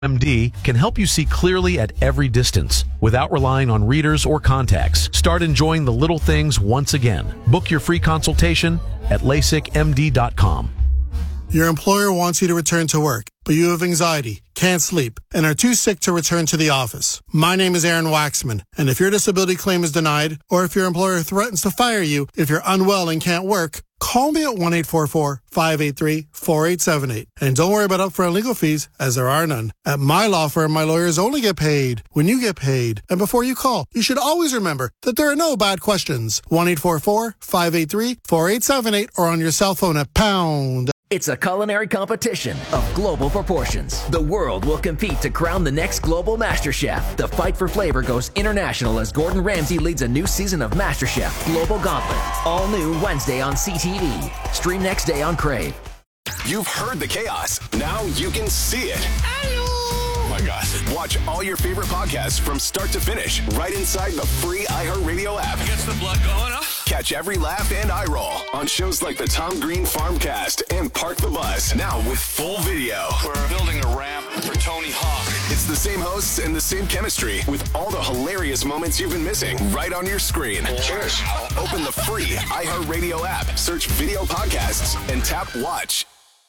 MD can help you see clearly at every distance without relying on readers or contacts. Start enjoying the little things once again. Book your free consultation at LASIKMD.com. Your employer wants you to return to work, but you have anxiety, can't sleep, and are too sick to return to the office. My name is Aaron Waxman, and if your disability claim is denied, or if your employer threatens to fire you if you're unwell and can't work, call me at 1-844-583-4878. And don't worry about upfront legal fees, as there are none. At my law firm, my lawyers only get paid when you get paid. And before you call, you should always remember that there are no bad questions. 1-844-583-4878 or on your cell phone at pound. It's a culinary competition of global proportions. The world will compete to crown the next global Master Chef. The fight for flavor goes international as Gordon Ramsay leads a new season of Master Chef Global Gauntlet. All new Wednesday on CTV. Stream next day on Crave. You've heard the chaos. Now you can see it. Oh my gosh. Watch all your favorite podcasts from start to finish right inside the free iHeartRadio app. Gets the blood going, huh? Catch every laugh and eye roll on shows like the Tom Green Farmcast and Park the Bus. Now with full video. We're building a ramp for Tony Hawk. It's the same hosts and the same chemistry with all the hilarious moments you've been missing right on your screen. Cheers. Open the free iHeartRadio app, search video podcasts, and tap watch.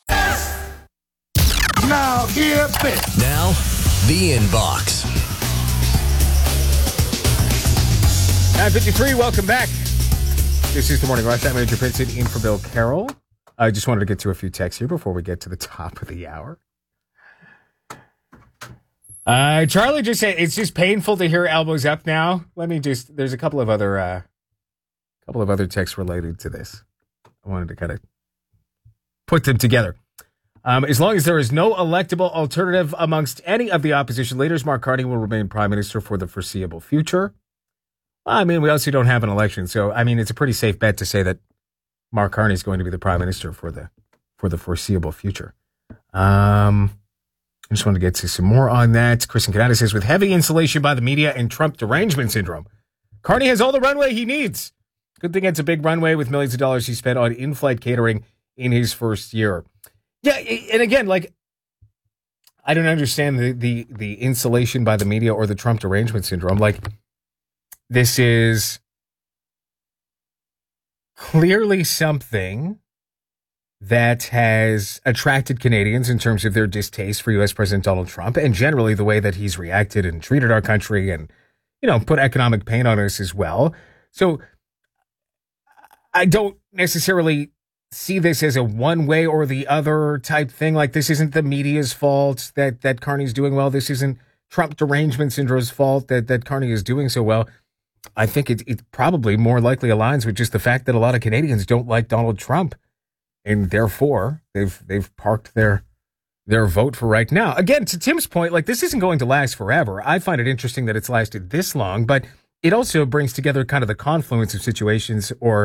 Now, get this. Now, the inbox. 9:53, welcome back. This is the Morning Rush. I'm Andrew Pinson in for Bill Carroll. I just wanted to get to a few texts here before we get to the top of the hour. Charlie just said it's just painful to hear elbows up now. There's a couple of other texts related to this. I wanted to kind of put them together. As long as there is no electable alternative amongst any of the opposition leaders, Mark Carney will remain prime minister for the foreseeable future. I mean, we also don't have an election, so I mean, it's a pretty safe bet to say that Mark Carney is going to be the prime minister for the foreseeable future. I just want to get to some more on that. Kristen Canada says, with heavy insulation by the media and Trump derangement syndrome, Carney has all the runway he needs. Good thing it's a big runway with millions of dollars he spent on in-flight catering in his first year. Yeah, and again, like, I don't understand the insulation by the media or the Trump derangement syndrome. Like, this is clearly something that has attracted Canadians in terms of their distaste for U.S. President Donald Trump and generally the way that he's reacted and treated our country and, put economic pain on us as well. So I don't necessarily see this as a one way or the other type thing. Like, this isn't the media's fault that Carney's doing well. This isn't Trump derangement syndrome's fault that Carney is doing so well. I think it probably more likely aligns with just the fact that a lot of Canadians don't like Donald Trump, and therefore they've parked their vote for right now. Again, to Tim's point, like, this isn't going to last forever. I find it interesting that it's lasted this long, but it also brings together kind of the confluence of situations or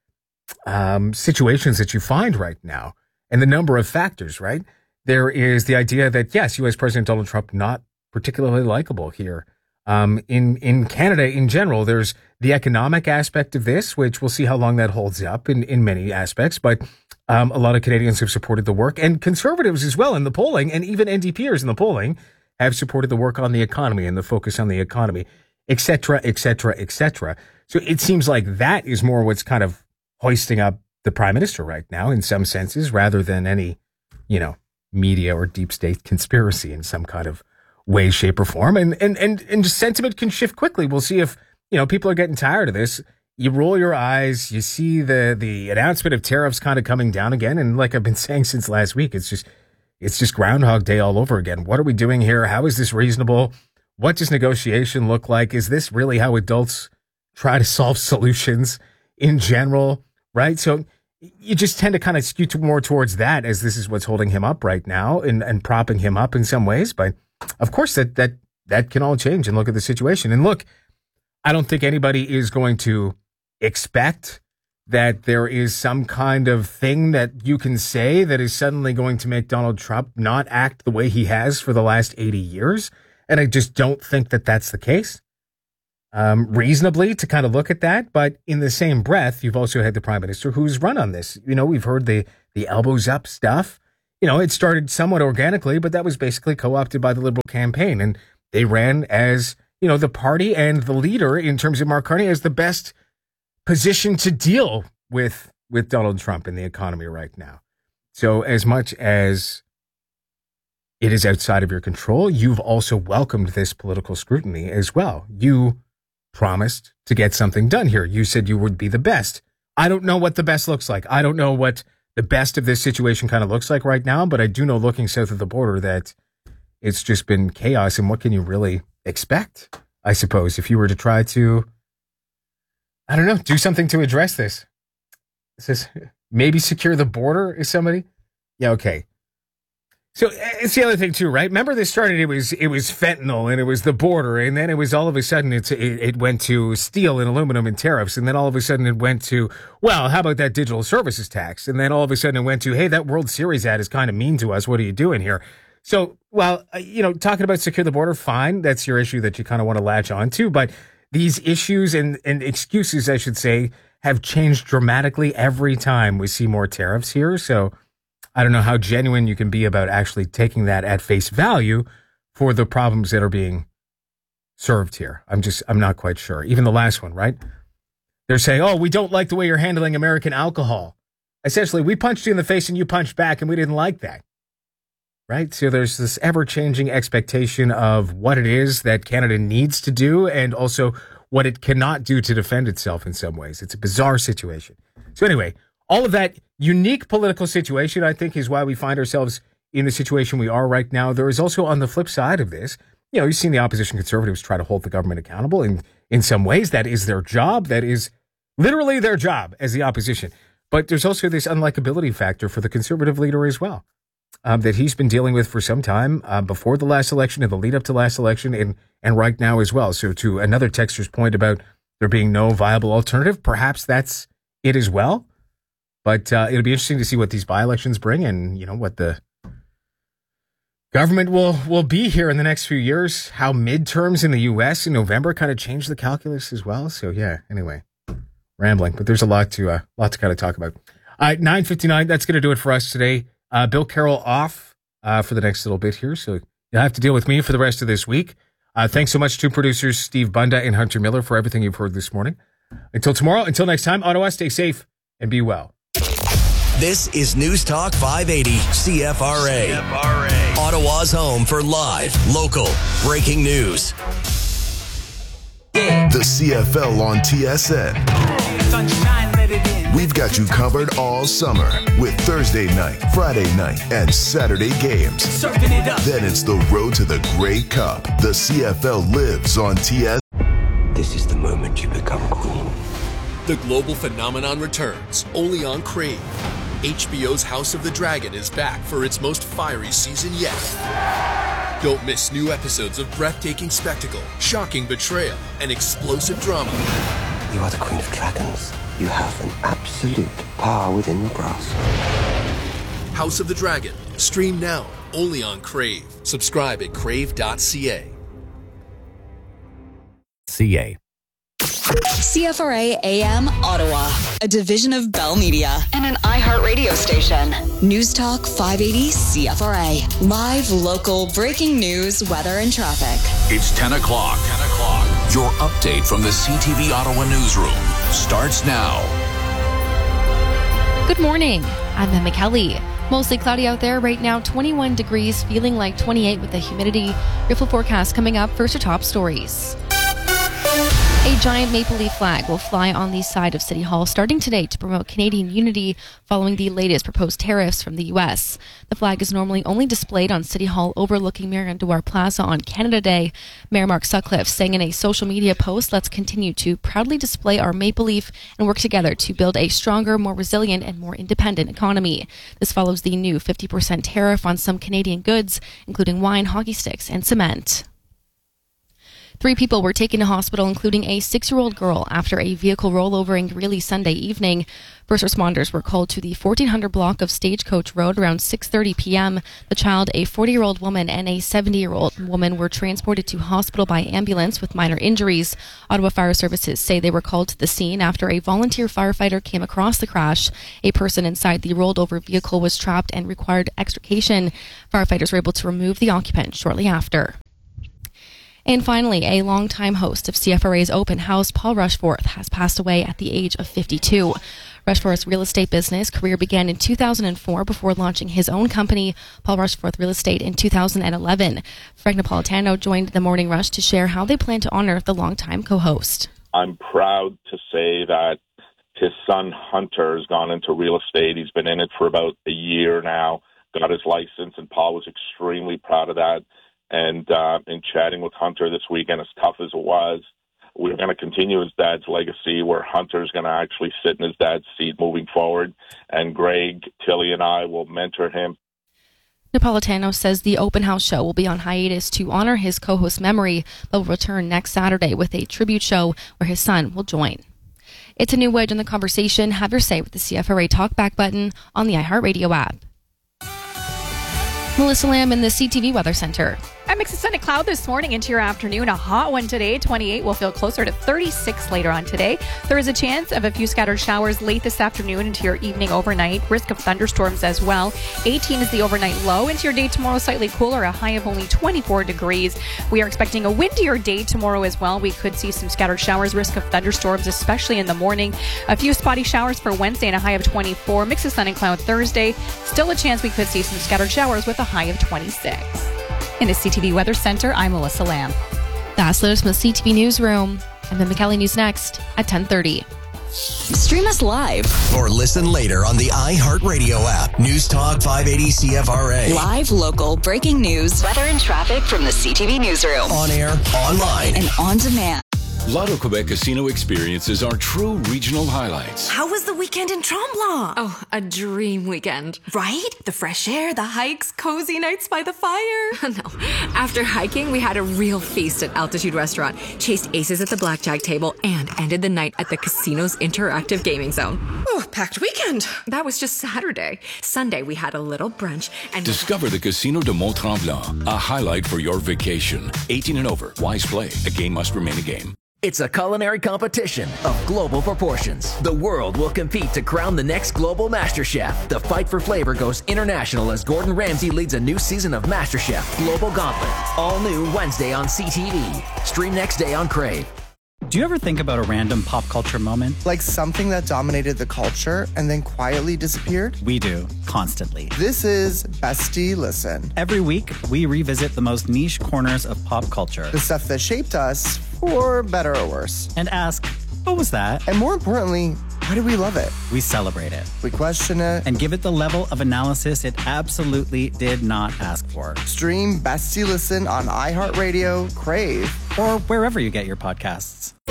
situations that you find right now and the number of factors, right? There is the idea that, yes, U.S. President Donald Trump, not particularly likable here. In Canada in general, there's the economic aspect of this, which we'll see how long that holds up in many aspects. But a lot of Canadians have supported the work, and conservatives as well in the polling, and even NDPers in the polling have supported the work on the economy and the focus on the economy, et cetera, et cetera, et cetera. So it seems like that is more what's kind of hoisting up the prime minister right now in some senses, rather than any, media or deep state conspiracy in some kind of way, shape, or form. And just sentiment can shift quickly. We'll see if, people are getting tired of this. You roll your eyes, you see the announcement of tariffs kind of coming down again. And like I've been saying since last week, it's just Groundhog Day all over again. What are we doing here? How is this reasonable? What does negotiation look like? Is this really how adults try to solve solutions in general? Right? So you just tend to kind of skew more towards that, as this is what's holding him up right now and propping him up in some ways. But of course that can all change, and look at the situation. And look, I don't think anybody is going to expect that there is some kind of thing that you can say that is suddenly going to make Donald Trump not act the way he has for the last 80 years. And I just don't think that that's the case. Reasonably to kind of look at that. But in the same breath, you've also had the prime minister who's run on this. We've heard the elbows up stuff. it started somewhat organically, but that was basically co-opted by the Liberal campaign. And they ran as, the party and the leader in terms of Mark Carney as the best position to deal with Donald Trump and the economy right now. So as much as it is outside of your control, you've also welcomed this political scrutiny as well. You promised to get something done here. You said you would be the best. I don't know what the best looks like. I don't know what the best of this situation kind of looks like right now, but I do know looking south of the border that it's just been chaos. And what can you really expect, I suppose, if you were to try to, do something to address this? It says maybe secure the border is somebody. Yeah. Okay. So it's the other thing too, right? Remember this started, it was fentanyl and it was the border. And then it was all of a sudden it went to steel and aluminum and tariffs. And then all of a sudden it went to, well, how about that digital services tax? And then all of a sudden it went to, hey, that World Series ad is kind of mean to us. What are you doing here? So, well, talking about secure the border, fine. That's your issue that you kind of want to latch on to. But these issues and excuses, I should say, have changed dramatically every time we see more tariffs here. So I don't know how genuine you can be about actually taking that at face value for the problems that are being served here. I'm not quite sure. Even the last one, right? They're saying, oh, we don't like the way you're handling American alcohol. Essentially, we punched you in the face and you punched back and we didn't like that. Right? So there's this ever-changing expectation of what it is that Canada needs to do and also what it cannot do to defend itself in some ways. It's a bizarre situation. So anyway, all of that unique political situation, I think, is why we find ourselves in the situation we are right now. There is also, on the flip side of this, you've seen the opposition Conservatives try to hold the government accountable. And in some ways, that is their job. That is literally their job as the opposition. But there's also this unlikability factor for the Conservative leader as well, that he's been dealing with for some time before the last election and the lead up to last election and right now as well. So to another texter's point about there being no viable alternative, perhaps that's it as well. But it'll be interesting to see what these by-elections bring and, what the government will be here in the next few years, how midterms in the U.S. in November kind of change the calculus as well. So, yeah, anyway, rambling. But there's a lot to kind of talk about. 9:59, that's going to do it for us today. Bill Carroll off for the next little bit here. So you'll have to deal with me for the rest of this week. Thanks so much to producers Steve Bunda and Hunter Miller for everything you've heard this morning. Until tomorrow, until next time, Ottawa, stay safe and be well. This is News Talk 580 CFRA. Ottawa's home for live, local, breaking news. The CFL on TSN. We've got you covered all summer with Thursday night, Friday night, and Saturday games. Then it's the road to the Grey Cup. The CFL lives on TSN. This is the moment you become queen. The global phenomenon returns, only on Crave. HBO's House of the Dragon is back for its most fiery season yet. Don't miss new episodes of breathtaking spectacle, shocking betrayal, and explosive drama. You are the Queen of Dragons. You have an absolute power within your grasp. House of the Dragon. Stream now, only on Crave. Subscribe at crave.ca. CA. CFRA AM Ottawa, a division of Bell Media and an iHeartRadio station. News Talk 580 CFRA. Live, local, breaking news, weather, and traffic. It's 10 o'clock. Your update from the CTV Ottawa newsroom starts now. Good morning. I'm Emma Kelly. Mostly cloudy out there right now, 21 degrees, feeling like 28 with the humidity. Your full forecast coming up. First, your top stories. A giant maple leaf flag will fly on the side of City Hall starting today to promote Canadian unity following the latest proposed tariffs from the U.S. The flag is normally only displayed on City Hall overlooking Marion-Dewar Plaza on Canada Day. Mayor Mark Sutcliffe saying in a social media post, "Let's continue to proudly display our maple leaf and work together to build a stronger, more resilient, and more independent economy." This follows the new 50% tariff on some Canadian goods, including wine, hockey sticks, and cement. 3 people were taken to hospital, including a 6-year-old girl, after a vehicle rollover in Greeley Sunday evening. First responders were called to the 1400 block of Stagecoach Road around 6:30 p.m. The child, a 40-year-old woman, and a 70-year-old woman were transported to hospital by ambulance with minor injuries. Ottawa Fire Services say they were called to the scene after a volunteer firefighter came across the crash. A person inside the rolled over vehicle was trapped and required extrication. Firefighters were able to remove the occupant shortly after. And finally, a longtime host of CFRA's open house, Paul Rushforth, has passed away at the age of 52. Rushforth's real estate business career began in 2004 before launching his own company, Paul Rushforth Real Estate, in 2011. Frank Napolitano joined the Morning Rush to share how they plan to honor the longtime co-host. I'm proud to say that his son Hunter has gone into real estate. He's been in it for about a year now, got his license, and Paul was extremely proud of that. And in chatting with Hunter this weekend, as tough as it was, we're going to continue his dad's legacy, where Hunter's going to actually sit in his dad's seat moving forward. And Greg, Tilly, and I will mentor him. Napolitano says the open house show will be on hiatus to honor his co-host's memory, but will return next Saturday with a tribute show where his son will join. It's a new wedge in the conversation. Have your say with the CFRA Talkback button on the iHeartRadio app. Melissa Lamb in the CTV Weather Center. A mix of sun and cloud this morning into your afternoon. A hot one today. 28 will feel closer to 36 later on today. There is a chance of a few scattered showers late this afternoon into your evening overnight. Risk of thunderstorms as well. 18 is the overnight low. Into your day tomorrow, slightly cooler. A high of only 24 degrees. We are expecting a windier day tomorrow as well. We could see some scattered showers. Risk of thunderstorms, especially in the morning. A few spotty showers for Wednesday and a high of 24. Mix of sun and cloud Thursday. Still a chance we could see some scattered showers with a high of 26. In the CTV Weather Center, I'm Melissa Lamb. That's latest from the CTV Newsroom. And then McKelly News next at 10:30. Stream us live or listen later on the iHeartRadio app. News Talk 580 CFRA. Live, local, breaking news, weather and traffic from the CTV Newsroom. On air, online, and on demand. Lotto Quebec Casino experiences are true regional highlights. How was the weekend in Tremblant? Oh, a dream weekend. Right? The fresh air, the hikes, cozy nights by the fire. No. After hiking, we had a real feast at Altitude Restaurant, chased aces at the blackjack table, and ended the night at the casino's interactive gaming zone. Oh, packed weekend. That was just Saturday. Sunday, we had a little brunch and... Discover the Casino de Mont-Tremblant, a highlight for your vacation. 18 and over. Wise play. A game must remain a game. It's a culinary competition of global proportions. The world will compete to crown the next global master chef. The fight for flavor goes international as Gordon Ramsay leads a new season of MasterChef Global Gauntlet. All new Wednesday on CTV. Stream next day on Crave. Do you ever think about a random pop culture moment? Like something that dominated the culture and then quietly disappeared? We do, constantly. This is Bestie Listen. Every week, we revisit the most niche corners of pop culture. The stuff that shaped us, for better or worse. And ask, what was that? And more importantly, why do we love it? We celebrate it. We question it. And give it the level of analysis it absolutely did not ask for. Stream Bestie Listen on iHeartRadio, Crave, or wherever you get your podcasts.